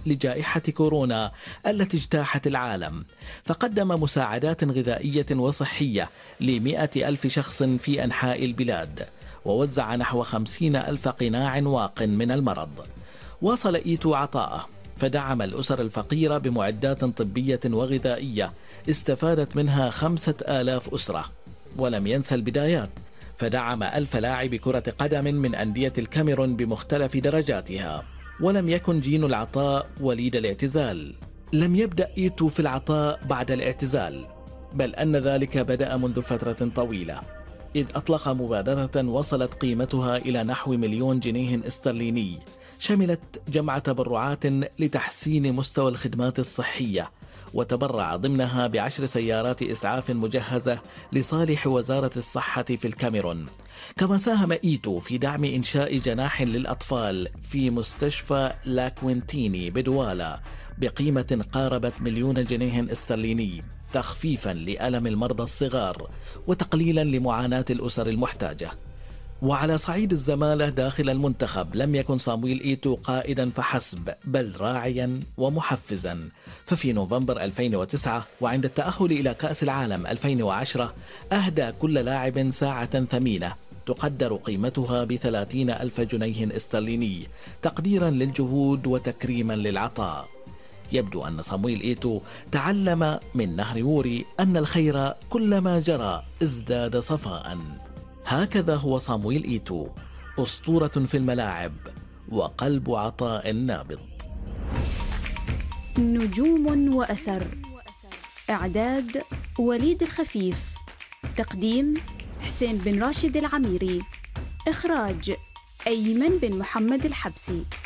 لجائحة كورونا التي اجتاحت العالم، فقدم مساعدات غذائية وصحية ل100 ألف شخص في أنحاء البلاد، ووزع نحو 50 ألف قناع واق من المرض. واصل إيتو عطاءه، فدعم الأسر الفقيرة بمعدات طبية وغذائية استفادت منها 5000 أسرة. ولم ينسى البدايات، فدعم 1000 لاعب كرة قدم من أندية الكاميرون بمختلف درجاتها. ولم يكن جين العطاء وليد الاعتزال. لم يبدأ إيتو في العطاء بعد الاعتزال، بل أن ذلك بدأ منذ فترة طويلة، إذ أطلق مبادرة وصلت قيمتها إلى نحو 1,000,000 جنيه استرليني، شملت جمع تبرعات لتحسين مستوى الخدمات الصحية، وتبرع ضمنها ب10 سيارات إسعاف مجهزة لصالح وزارة الصحة في الكاميرون. كما ساهم إيتو في دعم إنشاء جناح للأطفال في مستشفى لاكوينتيني بدوالا بقيمة قاربت 1,000,000 جنيه استرليني، تخفيفا لألم المرضى الصغار وتقليلا لمعاناة الأسر المحتاجة. وعلى صعيد الزمالة داخل المنتخب، لم يكن صامويل إيتو قائدا فحسب، بل راعيا ومحفزا. ففي نوفمبر 2009 وعند التأهل إلى كأس العالم 2010 أهدى كل لاعب ساعة ثمينة تقدر قيمتها ب30 ألف جنيه استرليني، تقديرا للجهود وتكريما للعطاء. يبدو أن صامويل إيتو تعلم من نهر ووري أن الخير كلما جرى ازداد صفاء. هكذا هو صامويل إيتو، أسطورة في الملاعب وقلب عطاء نابض. نجوم وأثر. إعداد وليد الخفيف. تقديم حسين بن راشد العميري. إخراج أيمن بن محمد الحبسي.